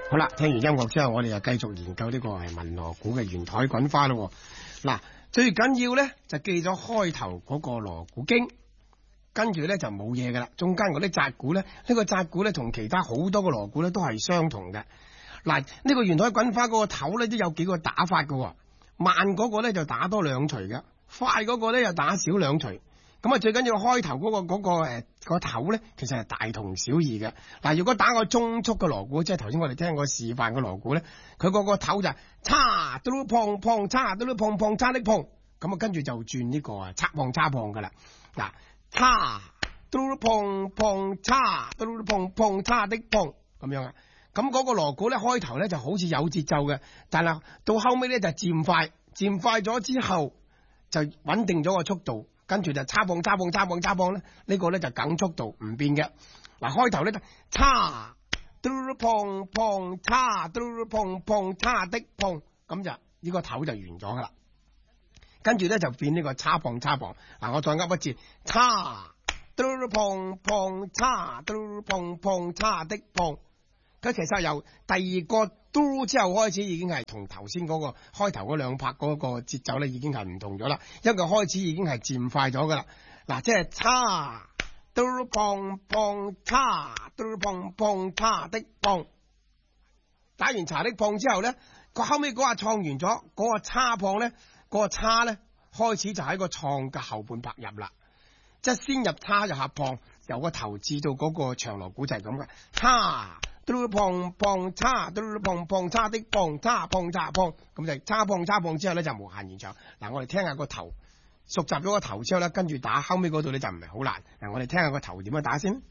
好啦，聽完音樂之後，我哋就繼續研究呢個係文鑼鼓嘅圓台滾花咯。嗱，最緊要咧就記咗開頭嗰個鑼鼓經，跟住咧就冇嘢噶啦。中間嗰啲紮鼓咧，呢個紮鼓咧同其他好多個鑼鼓咧都係相同嘅。嗱，呢個圓台滾花嗰個頭咧都有幾個打法噶，慢嗰個咧就打多兩錘嘅，快嗰個咧又打少兩錘。咁啊，最緊要開頭個頭咧，其實係大同小異嘅。嗱，如果打個中速嘅鑼鼓，即係頭先我哋聽過示範嘅鑼鼓咧，佢個頭就叉嘟嚕碰碰叉嘟嚕碰碰叉的碰，咁啊跟住就轉呢個啊叉碰叉碰噶啦。嗱，叉嘟嚕碰碰叉嘟嚕碰碰叉的碰咁樣啊。咁嗰個鑼鼓咧開頭咧就好似有節奏嘅，但係到後尾咧就漸快咗之後就穩定咗個速度。跟住就叉碰叉碰叉碰叉碰咧，呢個咧就梗速度唔變嘅。嗱，開頭咧就叉嘟嚕碰碰叉嘟嚕碰碰叉的碰，咁就呢個頭就完咗噶啦。跟住咧就變呢個叉碰叉碰。嗱，我再噏一次，叉嘟嚕碰碰叉嘟嚕碰碰叉的碰。佢其實由第二個嘟之後開始已經係同頭先嗰個開頭嗰兩拍嗰個節奏咧已經係唔同咗啦，因為開始已經係漸快咗噶啦。嗱，即係叉嘟碰碰叉嘟碰碰叉的碰。打完叉的碰之後咧，個後尾嗰下創完咗嗰個叉碰咧，嗰個叉咧開始就喺個創嘅後半拍入啦，即係先入叉就合碰，由個頭至到嗰個長鑼鼓就係咁嘅叉。嘟碰碰叉，嘟碰碰叉的碰，叉碰叉碰，咁就叉碰叉碰之後咧就無限延長。嗱，我哋聽下個頭，熟習咗個頭之後咧，跟住打後尾嗰度咧就唔係好難。嗱，我哋聽下個頭點樣打先。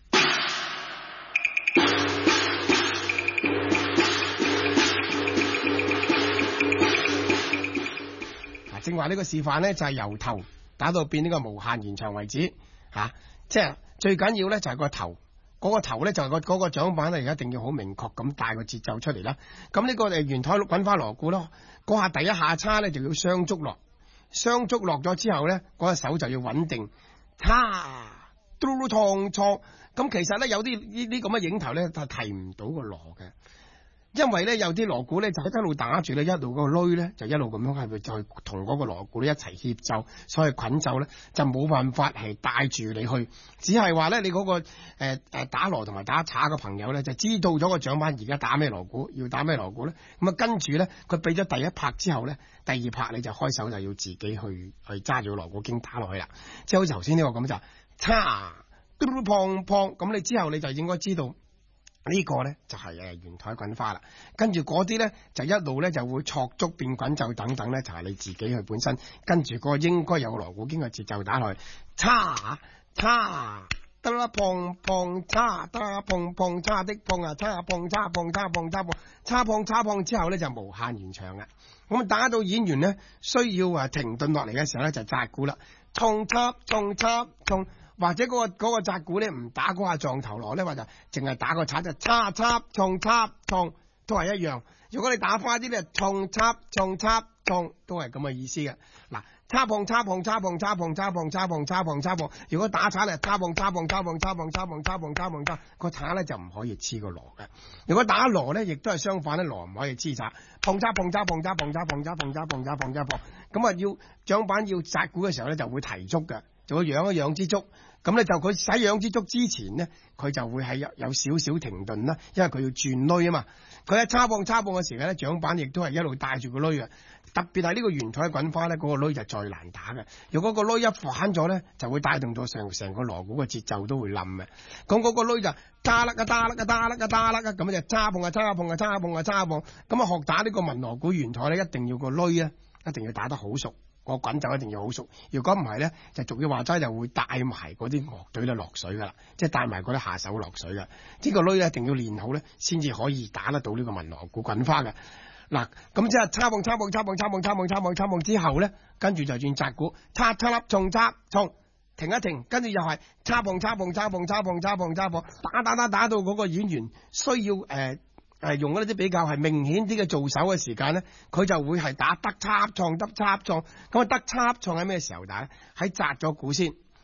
嗱，正話呢個示範咧就係由頭打到變呢個無限延長為止，即係最緊要咧就係個頭。嗰個頭咧就係嗰個掌板咧，一定要好明確咁帶個節奏出嚟啦。咁呢個圓台滾花鑼鼓咯，嗰下第一下叉咧就要雙足落，雙足落咗之後咧，嗰隻手就要穩定，叉嘟嚕創創。咁其實咧有啲呢咁嘅影頭咧，就提唔到個鑼嘅。因為咧有啲鑼鼓咧就一路打住咧，一路個擂咧就一路咁樣係咪就同嗰個鑼鼓咧一齊協奏，所以捆奏咧就冇辦法係帶住你去，只係話咧你嗰個打鑼同埋打叉嘅朋友咧就知道咗個掌板而家打咩鑼鼓，要打咩鑼鼓咧，咁啊跟住咧佢俾咗第一拍之後咧，第二拍你就開手就要自己去揸住個鑼鼓經打落去啦，即係好似頭先呢個咁就叉嘟嚕碰碰，咁你之後你就應該知道。呢個咧就係圓台滾花啦，跟住嗰啲咧就一路咧就會錯足變滾奏等等咧，就係你自己去本身跟住個應該有個鑼鼓經嘅節奏打落去，叉叉得啦碰碰叉得啦碰碰叉的碰啊，叉碰叉碰叉碰叉碰叉碰叉碰之後咧就無限延長嘅。咁打到演員咧需要停頓落嚟嘅時候咧就紮鼓啦，衝插衝插衝。或者嗰個紮鼓咧唔打嗰下撞頭鑼咧，或者淨係打個叉就叉插衝插衝都係一樣。如果你打快啲咧，衝插衝插衝都係咁嘅意思嘅。嗱，叉碰叉碰叉碰叉碰叉碰叉碰叉碰叉碰，如果打叉咧，叉碰叉碰叉碰叉碰叉碰叉碰叉碰叉，個叉咧就唔可以黐個鑼嘅。如果打鑼咧，亦都係相反咧，鑼唔可以黐叉，碰叉碰叉碰叉碰叉碰叉碰叉碰叉碰叉碰。咁啊，要掌板要紮鼓嘅時候咧，就會提足嘅，就會養一養支足。咁咧就佢使養支足之前呢，佢就會係有少少停頓啦，因為佢要轉擂啊嘛。佢喺叉碰嘅時候咧，掌板亦都係一路帶住個擂嘅。特別係呢個圓台滾花咧，嗰個擂就最難打嘅。如果個擂一反咗咧，就會帶動咗成個鑼鼓嘅節奏都會冧嘅。咁嗰個擂就打啦打啦打啦打啦咁就叉碰啊叉碰啊叉碰啊叉碰。咁啊學打呢個文鑼鼓圓台咧，一定要個擂啊，一定要打得好熟。個滾奏一定要好熟，如果唔係咧，就俗語話齋就會帶埋嗰啲樂隊咧落水噶啦，即係帶埋嗰啲下手落水噶。呢個擂一定要練好咧，先至可以打得到呢個文鑼鼓滾花嘅。嗱，咁即係叉碰叉碰叉碰叉碰叉碰叉碰叉碰之後咧，跟住就轉紮鼓，叉叉粒衝叉衝，停一停，跟住又係叉碰叉碰叉碰叉碰叉碰叉碰，打到嗰個演員需要用嗰啲比較係明顯啲嘅做手嘅時間咧，佢就會係打得插創得插創。咁啊得插創喺咩時候打咧？喺紮咗鼓先，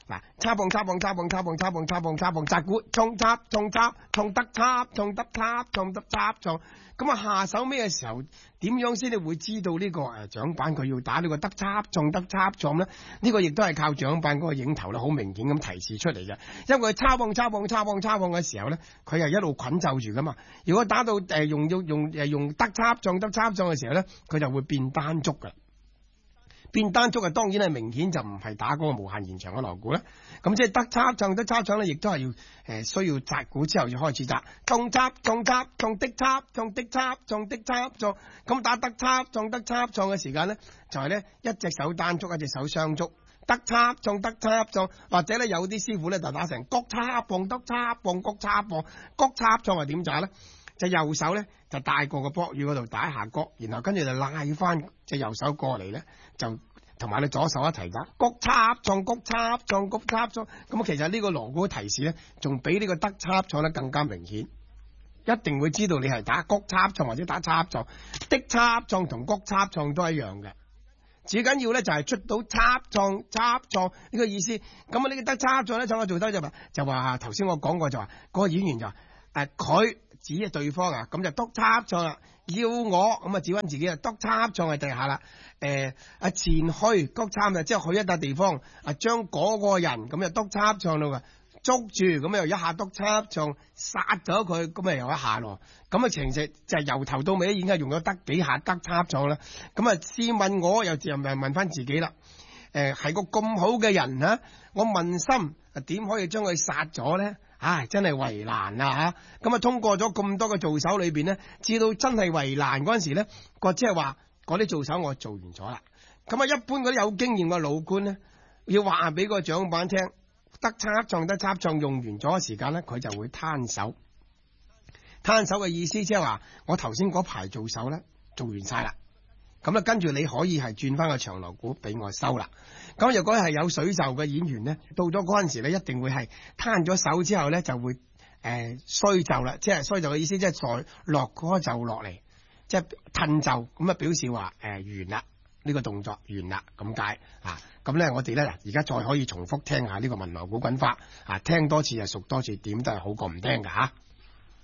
嗱，插棒插棒插棒插棒插棒插棒插棒扎鼓，衝插衝插衝得插衝得插衝得插衝。咁啊，下手咩時候點樣先你會知道呢個掌板佢要打呢個得插撞得插撞咧？呢個亦都係靠掌板嗰個影頭咧，好明顯咁提示出嚟嘅。因為佢插棒插棒插棒插棒嘅時候咧，佢係一路捆咒住噶嘛。如果打到用得插撞得插撞嘅時候咧，佢就會變單足噶。變單足當然係明顯就唔係打嗰個無限延長嘅鑼鼓啦。咁即係得插撞得插撞咧，亦都係要需要扎鼓之後要開始扎，撞插撞插撞的插撞的插撞的插撞。咁打得插撞得插撞嘅時間咧，就係咧一隻手單足，一隻手雙足，得插撞得插撞，或者咧有啲師傅咧就打成角插棒得插棒角插棒角插撞係點打咧？就右手咧就帶過個膊羽嗰度打一下角，然後跟住就拉翻隻右手過嚟咧，就同埋你左手一齊打角插撞角插撞角插撞。咁其實呢個鑼鼓提示咧，仲比呢個得插撞得更加明顯，一定會知道你係打角插撞或者打插撞。的插撞同角插撞都一樣嘅，最緊要咧就係出到插撞呢個意思。咁啊呢個得插撞咧，我做得就話頭先我講過就話嗰個演員就話佢指啊對方啊，咁就督插撞啦。要我咁啊指翻自己啊，督插撞喺地下啦。前去督插啊，即係去一笪地方啊，將嗰個人咁就督插撞到噶，捉住咁又一下督插撞殺咗佢，咁啊又一下咯。咁啊情實就係由頭到尾已經係用咗得幾下得插撞啦。咁啊試問我又問翻自己啦。係個咁好嘅人啊，我問心點可以將佢殺咗咧？唉，真係為難啊吓！咁啊，通過咗咁多嘅做手裏邊咧，至到真係為難嗰陣時咧，即係話嗰啲做手我做完咗啦。咁啊，一般嗰啲有經驗嘅老官咧，要話俾個掌板聽，得插撞用完咗嘅時間咧，佢就會攤手。攤手嘅意思即係話，我頭先嗰排做手咧做完晒啦。咁啊，跟住你可以係轉翻個長鑼鼓俾我收啦。咁如果係有水袖嘅演員咧，到咗嗰陣時咧，一定會係攤咗手之後咧，就會衰袖啦。即係衰袖嘅意思，即係再落嗰個袖落嚟，即係褪袖咁啊，表示話完啦，呢個動作完啦咁解啊。咁咧，我哋咧而家再可以重複聽下呢個文鑼鼓滾法啊，聽多次就熟多次，點都係好過唔聽㗎吓。